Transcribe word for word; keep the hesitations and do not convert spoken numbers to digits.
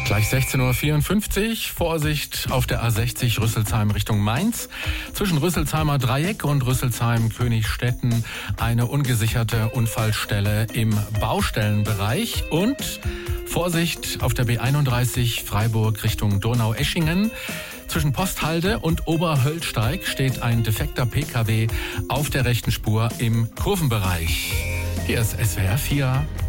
Gleich sechzehn Uhr vierundfünfzig, Vorsicht auf der A sechzig Rüsselsheim Richtung Mainz. Zwischen Rüsselsheimer Dreieck und Rüsselsheim-Königstetten eine ungesicherte Unfallstelle im Baustellenbereich. Und Vorsicht auf der B einunddreißig Freiburg Richtung Donaueschingen. Zwischen Posthalde und Oberhöllsteig steht ein defekter P K W auf der rechten Spur im Kurvenbereich. Hier ist S W R vier.